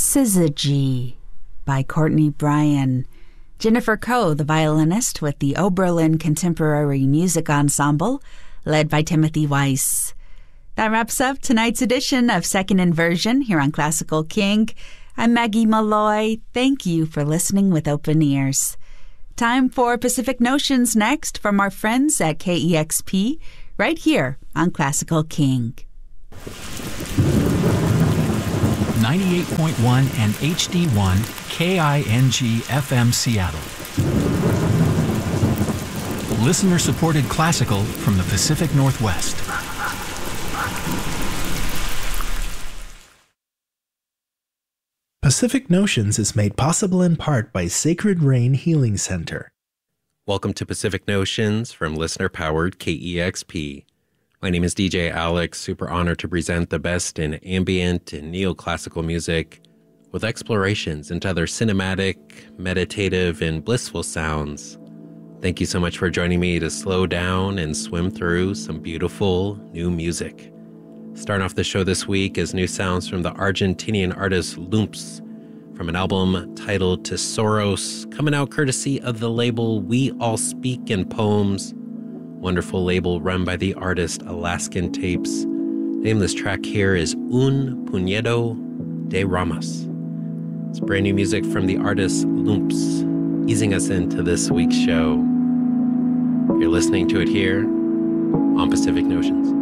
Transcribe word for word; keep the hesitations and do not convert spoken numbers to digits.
Syzygy by Courtney Bryan. Jennifer Coe, the violinist with the Oberlin Contemporary Music Ensemble, led by Timothy Weiss. That wraps up tonight's edition of Second Inversion here on Classical King. I'm Maggie Malloy. Thank you for listening with open ears. Time for Pacific Notions next from our friends at K E X P, right here on Classical King. ninety-eight point one and H D one K I N G F M Seattle. Listener-supported classical from the Pacific Northwest. Pacific Notions is made possible in part by Sacred Rain Healing Center. Welcome to Pacific Notions from listener-powered K E X P. My name is D J Alex, super honored to present the best in ambient and neoclassical music with explorations into other cinematic, meditative, and blissful sounds. Thank you so much for joining me to slow down and swim through some beautiful new music. Starting off the show this week is new sounds from the Argentinian artist Lumps from an album titled Tesoros, coming out courtesy of the label We All Speak in Poems. Wonderful label run by the artist Alaskan Tapes. The name of this track here is Un Puñado de Ramas. It's brand new music from the artist Lumps, easing us into this week's show. You're listening to it here on Pacific Notions.